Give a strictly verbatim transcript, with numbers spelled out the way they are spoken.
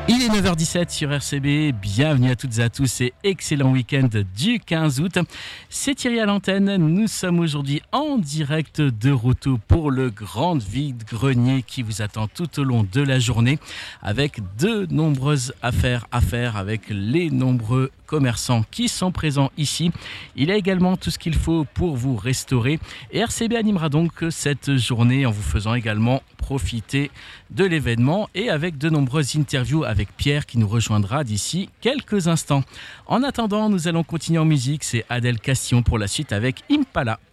Il est neuf heures dix-sept sur R C B, bienvenue à toutes et à tous et excellent week-end du quinze août. C'est Thierry à l'antenne, nous sommes aujourd'hui en direct de Routot pour le grand vide-grenier qui vous attend tout au long de la journée avec de nombreuses affaires à faire avec les nombreux commerçants qui sont présents ici. Il y a également tout ce qu'il faut pour vous restaurer et R C B animera donc cette journée en vous faisant également profiter de l'événement et avec de nombreuses interviews avec Pierre qui nous rejoindra d'ici quelques instants. En attendant, nous allons continuer en musique, c'est Adèle Castillon pour la suite avec Impala.